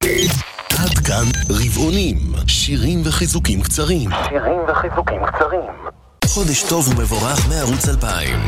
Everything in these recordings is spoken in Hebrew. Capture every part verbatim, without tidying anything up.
עד כאן רבעונים, שירים וחיזוקים קצרים. שירים וחיזוקים קצרים. חודש טוב ומבורך מערוץ אלפיים.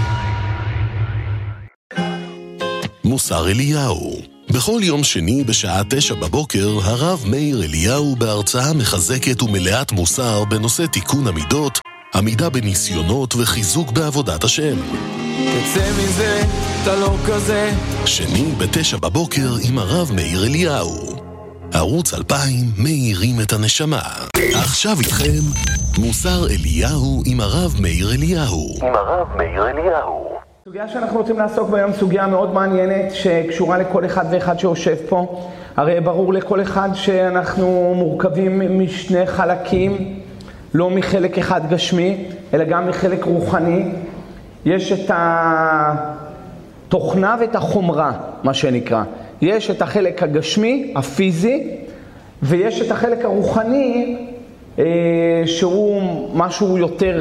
מוסר אליהו. בכל יום שני בשעה תשע בבוקר, הרב מאיר אליהו בהרצאה מחזקת ומלאת מוסר בנושא תיקון המידות, עמידה בניסיונות וחיזוק בעבודת השם. תצא מזה, אתה לא כזה. שני בתשע בבוקר עם הרב מאיר אליהו. ערוץ אלפיים מאירים את הנשמה. עכשיו איתכם מוסר אליהו עם הרב מאיר אליהו. עם הרב מאיר אליהו. סוגיה שאנחנו רוצים לעסוק ביום סוגיה מאוד מעניינת שקשורה לכל אחד ואחד שיושב פה. הרי ברור לכל אחד שאנחנו מורכבים משני חלקים, לא מחלק אחד גשמי, אלא גם מחלק רוחני. יש את התוכנה ואת החומרה, מה שנקרא. יש את החלק הגשמי, הפיזי, ויש את החלק הרוחני, שהוא משהו יותר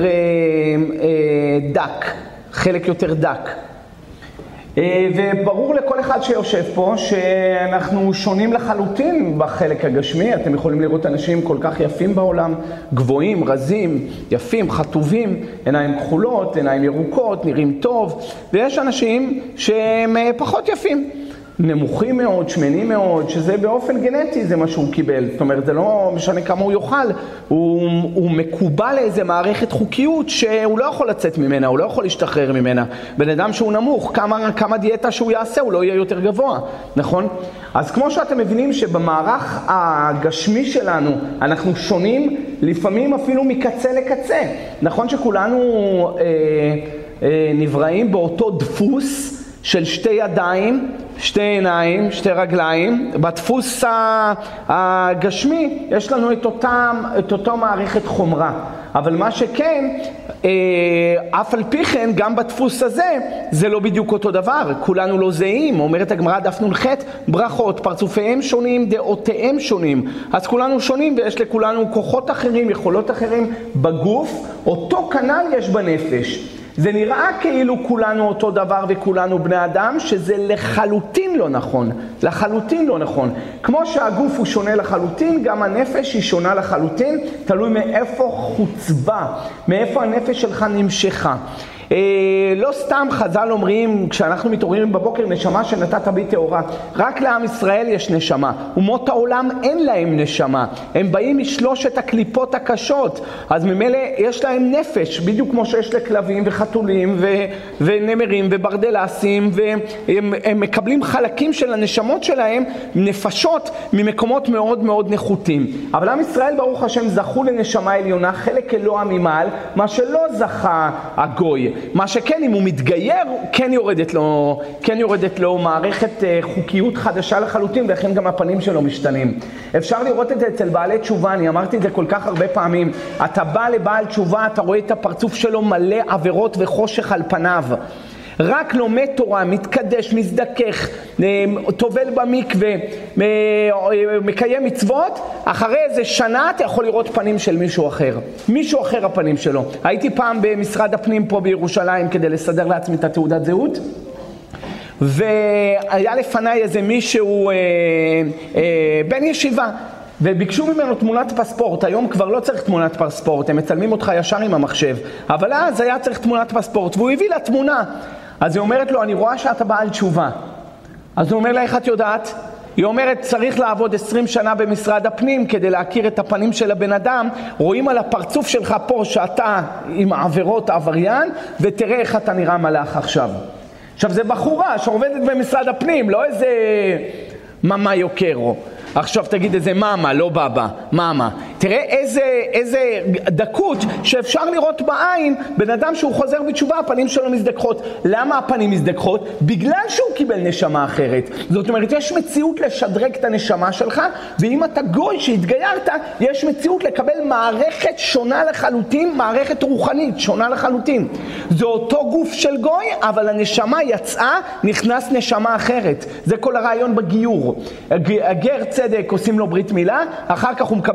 דק, חלק יותר דק. וברור לכל אחד שיושב פה שאנחנו שונים לחלוטין בחלק הגשמי. אתם יכולים לראות אנשים כל כך יפים בעולם, גבוהים, רזים, יפים, חטובים, עיניים כחולות, עיניים ירוקות, נראים טוב, ויש אנשים שהם פחות יפים, נמוכים מאוד, שמנים מאוד, שזה באופן גנטי זה מה שהוא קיבל. זאת אומרת, זה לא משנה כמה הוא יאכל, הוא, הוא מקובל לאיזה מערכת חוקיות שהוא לא יכול לצאת ממנה, הוא לא יכול להשתחרר ממנה. בן אדם שהוא נמוך, כמה, כמה דיאטה שהוא יעשה, הוא לא יהיה יותר גבוה, נכון? אז כמו שאתם מבינים שבמערך הגשמי שלנו אנחנו שונים, לפעמים אפילו מקצה לקצה. נכון שכולנו אה, אה, נבראים באותו דפוס של שתי ידיים, שתי עיניים, שתי רגליים. בדפוס הגשמי יש לנו את אותם, את אותו מערכת חומרה. אבל מה שכן, אף על פי כן, גם בדפוס הזה, זה לא בדיוק אותו דבר. כולנו לא זהים. אומרת הגמרא דף נ"ח, ברכות, פרצופיהם שונים, דעותיהם שונים. אז כולנו שונים ויש לכולנו כוחות אחרים, יכולות אחרים בגוף. אותו כנ"ל יש בנפש. זה נראה כאילו כולנו אותו דבר וכולנו בני אדם, שזה לחלוטין לא נכון. לחלוטין לא נכון. כמו שהגוף הוא שונה לחלוטין, גם הנפש היא שונה לחלוטין, תלוי מאיפה חוצבה, מאיפה הנפש שלך נמשכה. אה, לא סתם חז"ל אומרים, כשאנחנו מתעוררים בבוקר, נשמה שנתת בי טהורה. רק לעם ישראל יש נשמה. אומות העולם אין להם נשמה. הם באים משלושת הקליפות הקשות. אז ממילא יש להם נפש, בדיוק כמו שיש לכלבים וחתולים ו- ונמרים וברדלסים, והם הם מקבלים חלקים של הנשמות שלהם, נפשות ממקומות מאוד מאוד נחותים. אבל עם ישראל ברוך השם זכו לנשמה עליונה, חלק אלוה ממעל, מה שלא זכה הגוי. מה שכן, אם הוא מתגייר, כן יורדת לו, כן יורדת לו מערכת חוקיות חדשה לחלוטין, ולכן גם הפנים שלו משתנים. אפשר לראות את זה אצל בעלי תשובה, אני אמרתי את זה כל כך הרבה פעמים. אתה בא לבעל תשובה, אתה רואה את הפרצוף שלו מלא עבירות וחושך על פניו. רק לומד תורה, מתקדש, מזדכך, טובל במקווה, מקיים מצוות, אחרי איזה שנה אתה יכול לראות פנים של מישהו אחר. מישהו אחר הפנים שלו. הייתי פעם במשרד הפנים פה בירושלים כדי לסדר לעצמי את התעודת זהות, והיה לפניי איזה מישהו אה, אה, בן ישיבה, וביקשו ממנו תמונת פספורט. היום כבר לא צריך תמונת פספורט, הם מצלמים אותך ישר עם המחשב, אבל אז היה צריך תמונת פספורט, והוא הביא לה תמונה. אז היא אומרת לו, אני רואה שאתה בעל תשובה. אז הוא אומר לה, איך את יודעת? היא אומרת, צריך לעבוד עשרים שנה במשרד הפנים כדי להכיר את הפנים של הבן אדם. רואים על הפרצוף שלך פה שאתה עם עבירות עבריין, ותראה איך אתה נראה מלאך עכשיו. עכשיו זה בחורה שעובדת במשרד הפנים, לא איזה מאמה יוקרו. עכשיו תגיד איזה מאמה, לא בבא, מאמה. תראה איזה, איזה דקות שאפשר לראות בעין, בן אדם שהוא חוזר בתשובה, הפנים שלו מזדכחות. למה הפנים מזדכחות? בגלל שהוא קיבל נשמה אחרת. זאת אומרת, יש מציאות לשדרג את הנשמה שלך, ואם אתה גוי שהתגיירת, יש מציאות לקבל מערכת שונה לחלוטין, מערכת רוחנית שונה לחלוטין. זה אותו גוף של גוי, אבל הנשמה יצאה, נכנס נשמה אחרת. זה כל הרעיון בגיור. הגר צדק עושים לו ברית מילה, אחר כך הוא מקבל על עצמו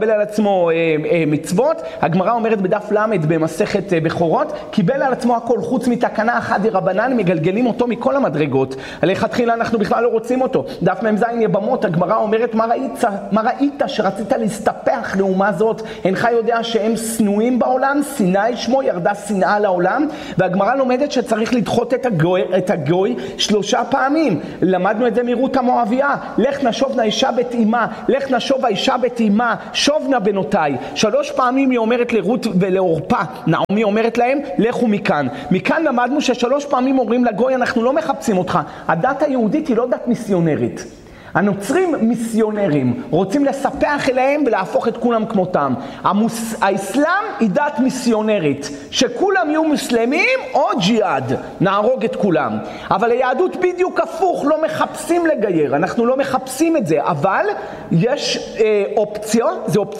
לעצמו אה, אה, מצוות. הגמרא אומרת בדף למד במסכת אה, בכורות, קיבל על עצמו הכל חוץ מתקנה אחת דרבנן, מגלגלים אותו מכל המדרגות. לכתחילה אנחנו בכלל לא רוצים אותו. דף מ"ז יבמות, הגמרא אומרת, מה ראית, מה ראית שרצית להסתפח לאומה זאת? אינך יודע שהם שנואים בעולם, שנאי שמו, ירדה שנאה לעולם. והגמרא לומדת שצריך לדחות את הגוי, את הגוי שלושה פעמים. למדנו את זה מרות המואביה, לך נשובנה אישה בת אימה, לך נשוב האישה בת אימה, שובנה בנותיי. שלוש פעמים היא אומרת לרות ולאורפה, נעמי אומרת להם, לכו מכאן. מכאן למדנו ששלוש פעמים אומרים לגוי, אנחנו לא מחפשים אותך. הדת היהודית היא לא דת מיסיונרית. הנוצרים מיסיונרים, רוצים לספח אליהם ולהפוך את כולם כמותם. המוס... האסלאם היא דת מיסיונרית, שכולם יהיו מוסלמים או ג'יהאד, נהרוג את כולם. אבל היהדות בדיוק הפוך, לא מחפשים לגייר, אנחנו לא מחפשים את זה, אבל יש אה, אופציה, זה אופציה,